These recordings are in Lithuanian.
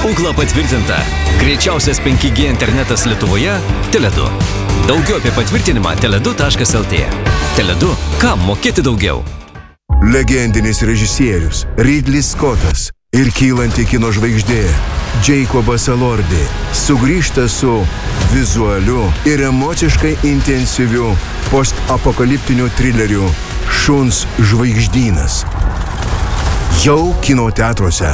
Stebukla patvirtinta. Greičiausias 5G internetas Lietuvoje – Tele2. Daugiau apie patvirtinimą tele2.lt. Tele2. Kam mokėti daugiau? Legendinis režisierius Ridley Scottas ir kylanti kino žvaigždė Jacobas Elordi sugrįžta su vizualiu ir emociškai intensyviu postapokaliptiniu trileriu Šuns žvaigždynas. Jau kino teatruose.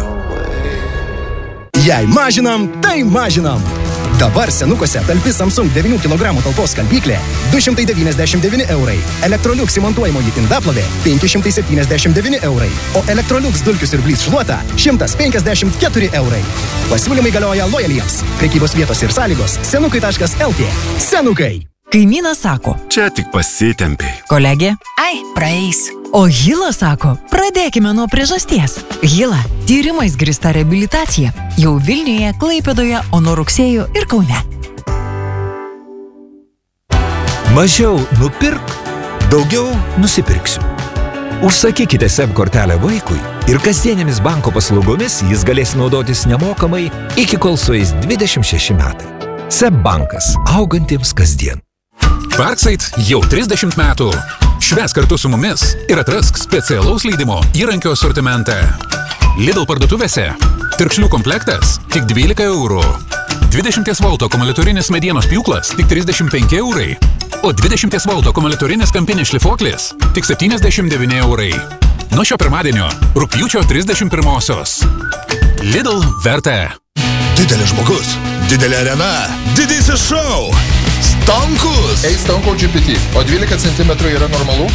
Jei mažinam, tai mažinam. Dabar senukuose talpi Samsung 9 kg talpos skalbyklė 299 eurai. Electrolux įmontuojamoji indaplovė 579 eurai. O Electrolux dulkių siurblys šluota 154 eurai. Pasiūlymai galioja lojaliems. Prekybos vietos ir sąlygos senukai.lt. Senukai. Kaimynas sako, čia tik pasitempiai. Kolegė, ai, praeis. O Hila sako, pradėkime nuo priežasties. Hila, tyrimais grįsta reabilitacija. Jau Vilniuje, Klaipėdoje, o nuo rugsėjo ir Kaune. Mažiau nupirk, daugiau nusipirksiu. Užsakykite SEB kortelę vaikui ir kasdienėmis banko paslaugomis jis galės naudotis nemokamai iki kol sueis 26 metai. SEB bankas, augantiems kasdien. Parkside jau 30 metų. Švęsk kartu su mumis ir atrask specialaus leidimo įrankio asortimentą. Lidl parduotuvėse tirkšlių komplektas tik 12 eurų. 20 volto akumuliatorinis medienos pjūklas tik 35 eurai. O 20 volto akumuliatorinis kampinis šlifuoklis tik 79 eurai. Nuo šio pirmadienio, rugpjūčio 31-osios. Lidl verta. Didelis žmogus, didelė arena, didysis šou. Stankus. Stanko GPT. O 12 cm yra normalu?